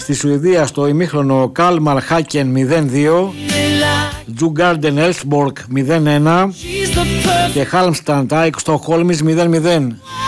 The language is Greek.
Στη Σουηδία στο ημίχρονο Kalmar Häcken 0-2, Djurgården Elfsborg 0-1 και Halmstad ΑΕΚ Στοκχόλμης 0-0.